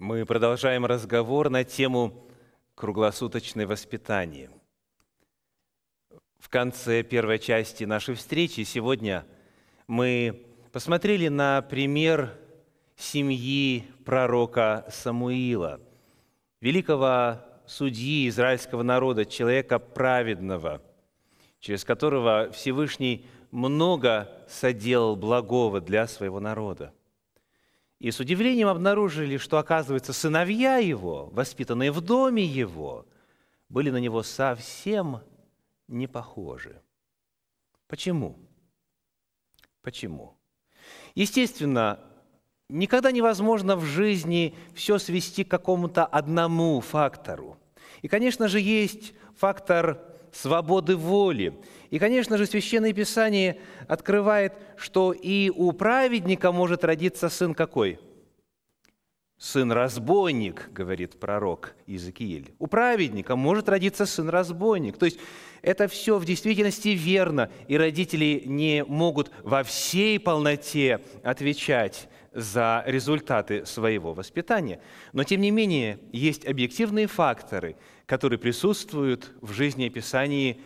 Мы продолжаем разговор на тему «Круглосуточное воспитание». В конце первой части нашей встречи сегодня мы посмотрели на пример семьи пророка Самуила, великого судьи израильского народа, человека праведного, через которого Всевышний много соделал благого для своего народа. И с удивлением обнаружили, что, оказывается, сыновья его, воспитанные в доме его, были на него совсем не похожи. Почему? Почему? Естественно, никогда невозможно в жизни все свести к какому-то одному фактору. И, конечно же, есть фактор свободы воли. И, конечно же, Священное Писание открывает, что и у праведника может родиться сын какой? Сын-разбойник, говорит пророк Иезекииль. У праведника может родиться сын-разбойник. То есть это все в действительности верно, и родители не могут во всей полноте отвечать за результаты своего воспитания. Но, тем не менее, есть объективные факторы, которые присутствуют в жизни и Писании